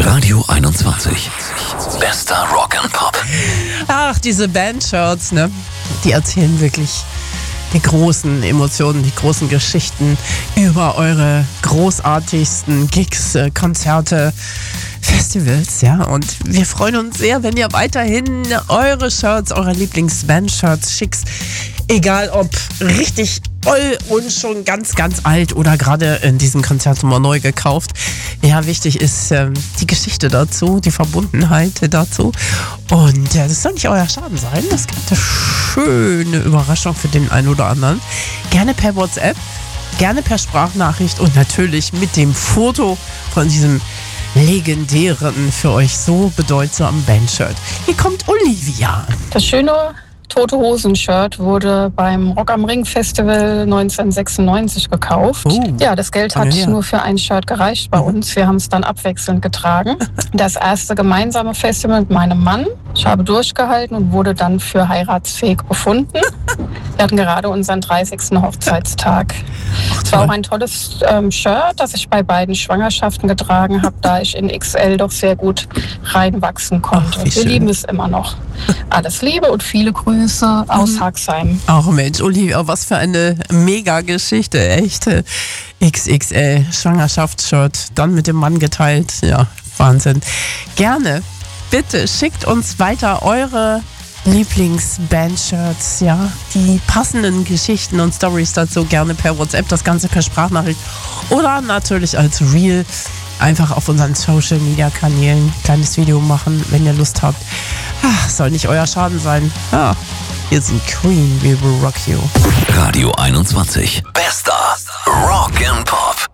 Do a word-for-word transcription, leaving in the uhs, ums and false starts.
Radio einundzwanzig. Bester Rock and Pop. Ach, diese Bandshirts, ne? Die erzählen wirklich die großen Emotionen, die großen Geschichten über eure großartigsten Gigs, äh, Konzerte, Festivals, ja. Und wir freuen uns sehr, wenn ihr weiterhin eure Shirts, eure Lieblings-Band-Shirts schickt. Egal ob richtig oll und schon ganz, ganz alt oder gerade in diesem Konzert mal neu gekauft. Ja, wichtig ist ähm, die Geschichte dazu, die Verbundenheit dazu. Und äh, das soll nicht euer Schaden sein. Das gibt eine schöne Überraschung für den einen oder anderen. Gerne per WhatsApp, gerne per Sprachnachricht und natürlich mit dem Foto von diesem legendären, für euch so bedeutsamen Bandshirt. Hier kommt Olivia. Das schöne Tote Hosen-Shirt wurde beim Rock am Ring Festival neunzehnhundertsechsundneunzig gekauft. Oh, ja, das Geld hat ja. nur für ein Shirt gereicht bei Mhm. uns. Wir haben es dann abwechselnd getragen. Das erste gemeinsame Festival mit meinem Mann. Ich habe durchgehalten und wurde dann für heiratsfähig befunden. Wir hatten gerade unseren dreißigsten Hochzeitstag. Es war auch ein tolles ähm, Shirt, das ich bei beiden Schwangerschaften getragen habe, da ich in X L doch sehr gut reinwachsen konnte. Ach, wie Wir schön. lieben es immer noch. Alles Liebe und viele Grüße aus Haxheim. Ach Mensch, Olivia, was für eine Mega-Geschichte, echt. X X L, Schwangerschaftsshirt, dann mit dem Mann geteilt. Ja, Wahnsinn. Gerne, bitte schickt uns weiter eure Lieblings-Band-Shirts, ja, die passenden Geschichten und Stories dazu gerne per WhatsApp, das Ganze per Sprachnachricht oder natürlich als Reel. Einfach auf unseren Social-Media-Kanälen kleines Video machen, wenn ihr Lust habt. Ach, soll nicht euer Schaden sein. Ah, hier sind Queen, We Will Rock You. Radio einundzwanzig. Bester Rock and Pop.